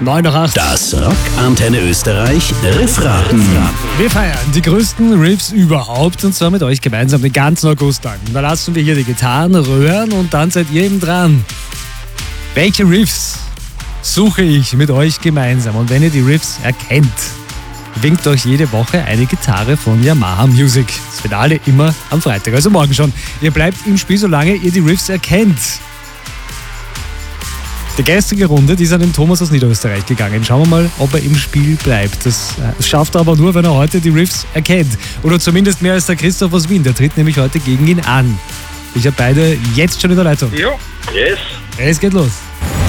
9 nach 8. Das Rock Antenne Österreich Riffraten. Wir feiern die größten Riffs überhaupt und zwar mit euch gemeinsam den ganzen August lang. Da lassen wir hier die Gitarren röhren und dann seid ihr eben dran. Welche Riffs suche ich mit euch gemeinsam? Und wenn ihr die Riffs erkennt, winkt euch jede Woche eine Gitarre von Yamaha Music. Das Finale immer am Freitag, also morgen schon. Ihr bleibt im Spiel, solange ihr die Riffs erkennt. Die gestrige Runde, die ist an den Thomas aus Niederösterreich gegangen. Schauen wir mal, ob er im Spiel bleibt. Das schafft er aber nur, wenn er heute die Riffs erkennt. Oder zumindest mehr als der Christoph aus Wien. Der tritt nämlich heute gegen ihn an. Ich habe beide jetzt schon in der Leitung. Ja. Yes. Es geht los.